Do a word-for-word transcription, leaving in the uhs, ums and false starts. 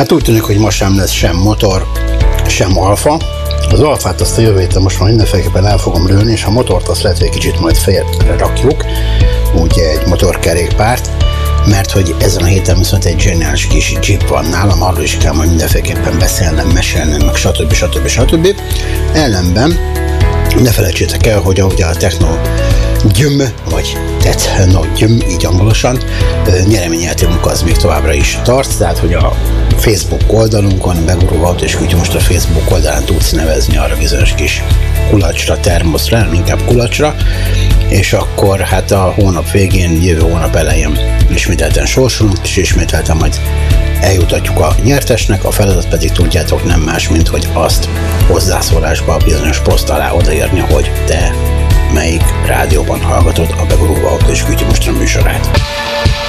Hát úgy tűnik, hogy ma sem lesz sem motor, sem alfa. Az alfát azt a jövő héten most már mindenféleképpen el fogom lőni, és a motort azt lehet, hogy egy kicsit majd félre rakjuk, úgy egy motorkerékpárt, mert hogy ezen a héten viszont egy zseniális kis Jeep van nálam, arról is kell majd mindenféleképpen beszélnem, mesélnem, meg stb. stb. stb. Ellenben ne felejtsétek el, hogy ahogy a Techno Gyüm, vagy Techno Gyüm, így angolosan, nyereményjátékunk az még továbbra is tart, tehát hogy a Facebook oldalunkon, Beguruló Autó és Kütyű most a Facebook oldalán tudsz nevezni arra bizonyos kis kulacsra, termoszra, nem inkább kulacsra, és akkor hát a hónap végén, jövő hónap elején ismételten sorsolunk, és ismételten majd eljutatjuk a nyertesnek, a feladat pedig tudjátok nem más, mint hogy azt hozzászólásba bizonyos poszt alá odaírni, hogy te melyik rádióban hallgatod a Beguruló Autó és Kütyű mostra műsorát.